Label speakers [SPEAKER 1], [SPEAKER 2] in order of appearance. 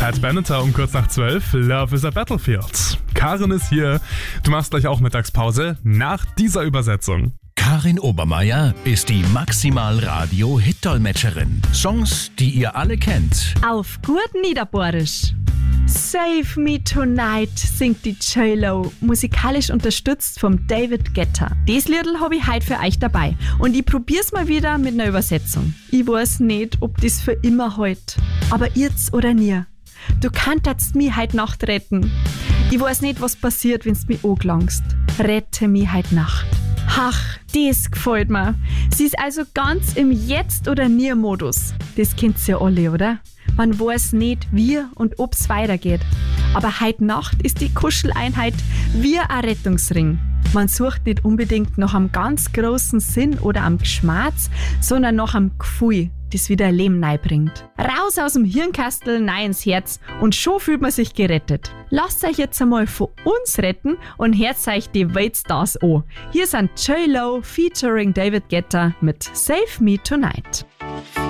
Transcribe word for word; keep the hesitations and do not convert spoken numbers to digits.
[SPEAKER 1] Pat Benatar um kurz nach zwölf. Love is a Battlefield. Karin ist hier. Du machst gleich auch Mittagspause nach dieser Übersetzung.
[SPEAKER 2] Karin Obermeier ist die Maximal-Radio-Hit-Dolmetscherin. Songs, die ihr alle kennt.
[SPEAKER 3] Auf gut Niederbohrisch. Save Me Tonight singt die J-Lo, musikalisch unterstützt vom David Guetta. Das Liedl habe ich heute für euch dabei und ich probier's mal wieder mit einer Übersetzung. Ich weiß nicht, ob das für immer heut, aber jetzt oder nie. Du kannst mich heute Nacht retten. Ich weiß nicht, was passiert, wenn's mich angelangst. Rette mich heute Nacht. Ach, das gefällt mir. Sie ist also ganz im Jetzt- oder Nie-Modus. Das kennt ihr ja alle, oder? Man weiß nicht, wie und ob's weitergeht. Aber heute Nacht ist die Kuscheleinheit wie ein Rettungsring. Man sucht nicht unbedingt nach einem ganz großen Sinn oder am Geschmatz, sondern nach einem Gefühl, das wieder Leben reinbringt. Raus aus dem Hirnkastel, nein ins Herz und schon fühlt man sich gerettet. Lasst euch jetzt einmal von uns retten und hört euch die Weltstars an. Hier sind J-Lo featuring David Guetta mit Save Me Tonight.